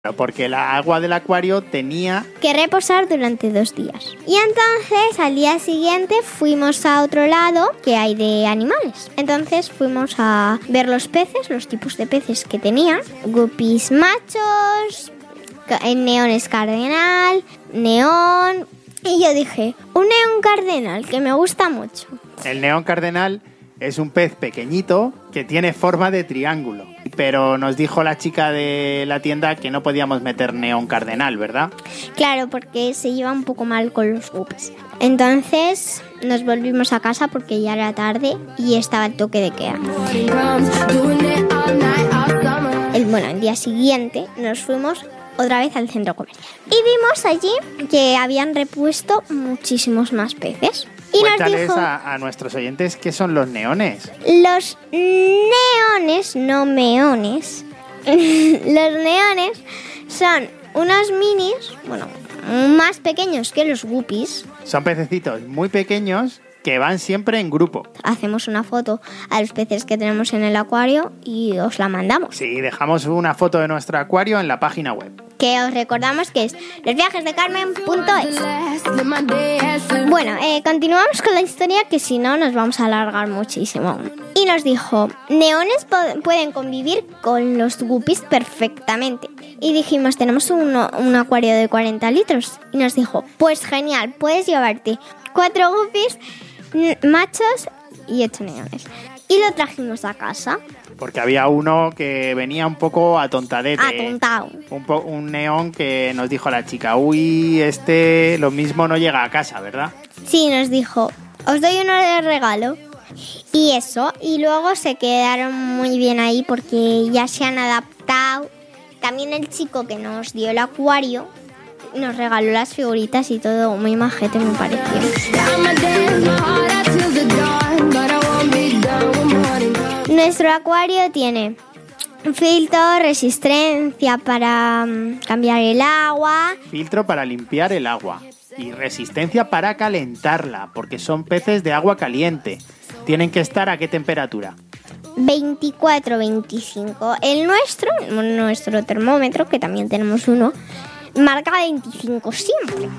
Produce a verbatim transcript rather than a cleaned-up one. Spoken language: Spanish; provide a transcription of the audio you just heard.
Porque el agua del acuario tenía que reposar durante dos días. Y entonces al día siguiente fuimos a otro lado que hay de animales. Entonces fuimos a ver los peces, los tipos de peces que tenían. Guppies machos, neones cardenal, neón. Y yo dije, un neón cardenal que me gusta mucho. El neón cardenal es un pez pequeñito que tiene forma de triángulo. Pero nos dijo la chica de la tienda que no podíamos meter neón cardenal, ¿verdad? Claro, porque se lleva un poco mal con los guppies. Entonces nos volvimos a casa porque ya era tarde y estaba el toque de queda. El, bueno, el día siguiente nos fuimos otra vez al centro comercial. Y vimos allí que habían repuesto muchísimos más peces. Y Cuéntales nos dijo, a, a nuestros oyentes qué son los neones. Los neones, no meones. Los neones son unos minis, bueno, más pequeños que los guppies. Son pececitos muy pequeños que van siempre en grupo. Hacemos una foto a los peces que tenemos en el acuario y os la mandamos. Sí, dejamos una foto de nuestro acuario en la página web. Que os recordamos que es los viajes de carmen punto es. Bueno, eh, continuamos con la historia que si no nos vamos a alargar muchísimo. Y nos dijo, neones po- pueden convivir con los guppies perfectamente. Y dijimos, tenemos uno, un acuario de cuarenta litros. Y nos dijo, pues genial, puedes llevarte cuatro guppies machos y ocho neones. Y lo trajimos a casa. Porque había uno que venía un poco atontadete. Atontado. Un, po- un neón que nos dijo la chica, uy, este lo mismo no llega a casa, ¿verdad? Sí, nos dijo, os doy uno de regalo. Y eso, y luego se quedaron muy bien ahí porque ya se han adaptado. También el chico que nos dio el acuario nos regaló las figuritas y todo, muy majete me pareció. Nuestro acuario tiene filtro, resistencia para um, cambiar el agua. Filtro para limpiar el agua y resistencia para calentarla, porque son peces de agua caliente. ¿Tienen que estar a qué temperatura? veinticuatro veinticinco. El nuestro, nuestro termómetro, que también tenemos uno, marca veinticinco siempre.